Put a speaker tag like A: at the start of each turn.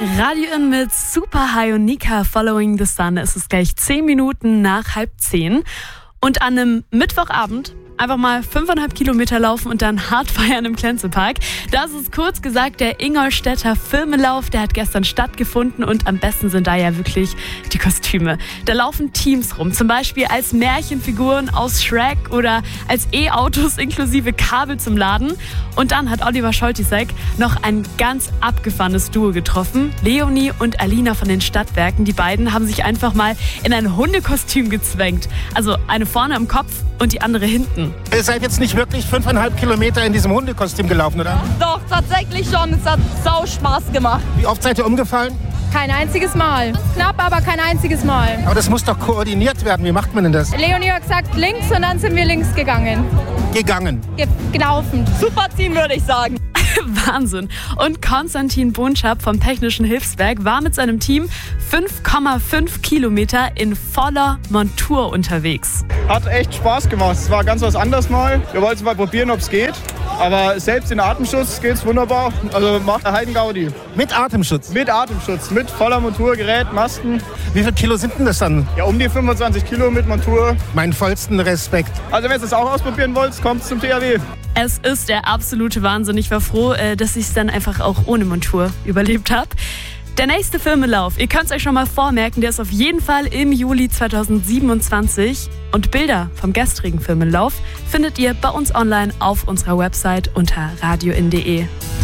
A: Radio In mit Super High und Nika Following the Sun. Es ist gleich 10 Minuten nach 9:30. Und an einem Mittwochabend einfach mal 5,5 Kilometer laufen und dann hart feiern im Klenzepark. Das ist kurz gesagt der Ingolstädter Firmenlauf. Der hat gestern stattgefunden und am besten sind da ja wirklich die Kostüme. Da laufen Teams rum, zum Beispiel als Märchenfiguren aus Shrek oder als E-Autos inklusive Kabel zum Laden. Und dann hat Oliver Scholtisek noch ein ganz abgefahrenes Duo getroffen. Leonie und Alina von den Stadtwerken. Die beiden haben sich einfach mal in ein Hundekostüm gezwängt. Also eine vorne am Kopf und die andere hinten.
B: Ihr seid jetzt nicht wirklich 5,5 Kilometer in diesem Hundekostüm gelaufen, oder?
C: Doch, tatsächlich schon. Es hat sau Spaß gemacht.
B: Wie oft seid ihr umgefallen?
C: Kein einziges Mal. Knapp, aber kein einziges Mal.
B: Aber das muss doch koordiniert werden. Wie macht man denn das?
C: Leonie hat gesagt links und dann sind wir links gegangen.
B: Gelaufen.
C: Super Team, würde ich sagen.
A: Wahnsinn. Und Konstantin Bonschap vom Technischen Hilfswerk war mit seinem Team 5,5 Kilometer in voller Montur unterwegs.
D: Hat echt Spaß gemacht. Es war ganz was anderes mal. Wir wollten mal probieren, ob es geht. Aber selbst in Atemschutz geht es wunderbar. Also macht der Heidengaudi.
B: Mit Atemschutz?
D: Mit Atemschutz, mit voller Montur, Gerät, Masten.
B: Wie viel Kilo sind denn das dann?
D: Ja, um die 25 Kilo mit Montur.
B: Meinen vollsten Respekt.
D: Also wenn ihr es auch ausprobieren wollt, kommt zum THW.
A: Es ist der absolute Wahnsinn. Ich war froh, dass ich es dann einfach auch ohne Montur überlebt habe. Der nächste Firmenlauf, ihr könnt es euch schon mal vormerken, der ist auf jeden Fall im Juli 2027. Und Bilder vom gestrigen Firmenlauf findet ihr bei uns online auf unserer Website unter radioin.de.